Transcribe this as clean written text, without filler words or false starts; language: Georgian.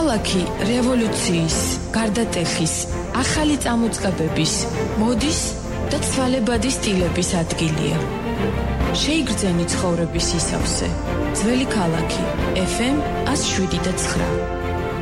ქალაქი რევოლუციის, გარდატეხის, ახალი წამოწყებების, მოდის და ცვალებადი სტილების ადგილია. შეიგრძენი ცხოვრების ისავსე. ძველი ქალაქი FM 107.9